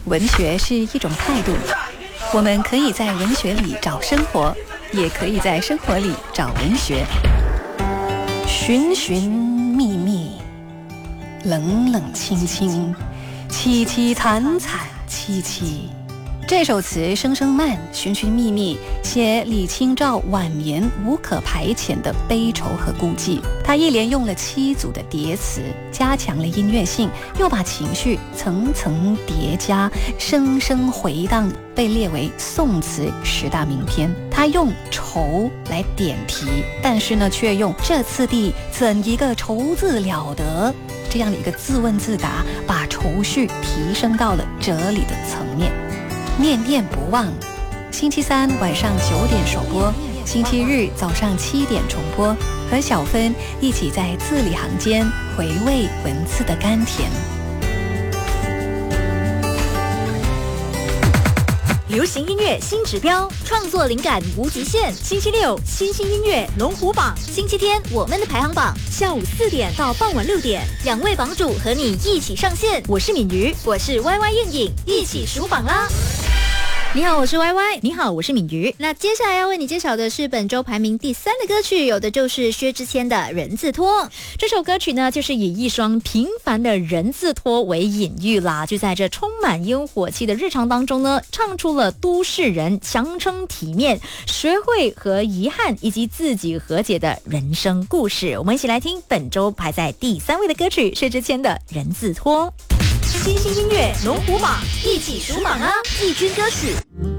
文学是一种态度，我们可以在文学里找生活，也可以在生活里找文学。寻寻觅觅，冷冷清清，凄凄惨惨戚戚。这首词声声慢，寻寻觅觅，写李清照晚年无可排遣的悲愁和孤寂。他一连用了7组的叠词，加强了音乐性，又把情绪层层叠加，声声回荡，被列为宋词10大名篇。他用愁来点题，但是呢，却用这次第怎一个愁字了得这样的一个自问自答，把愁绪提升到了哲理的层面。念念不忘，星期三晚上9点首播，星期日早上7点重播，和小芬一起在字里行间回味文字的甘甜。 流行音乐新指标，创作灵感无极限。星期六新兴音乐龙虎榜，星期天我们的排行榜，下午4点到傍晚6点，2位榜主和你一起上线。我是敏瑜，我是 YY 燕颖，一起数榜啦！你好，我是 YY。你好，我是敏瑜。那接下来要为你介绍的是本周排名第3的歌曲，有的就是薛之谦的《人字拖》。这首歌曲呢，就是以一双平凡的人字拖为隐喻啦，就在这充满烟火气的日常当中呢，唱出了都市人强撑体面、学会和遗憾以及自己和解的人生故事。我们一起来听本周排在第3位的歌曲，薛之谦的《人字拖》。新兴音乐龙虎榜，一起数榜啊！季军歌曲。